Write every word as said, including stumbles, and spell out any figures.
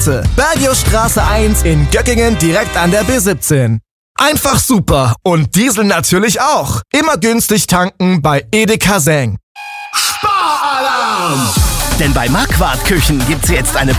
Bergiusstraße eins in Göckingen direkt an der B siebzehn. Einfach super und Diesel natürlich auch. Immer günstig tanken bei Edeka Seng. Sparalarm! Denn bei Marquardt Küchen gibt's jetzt eine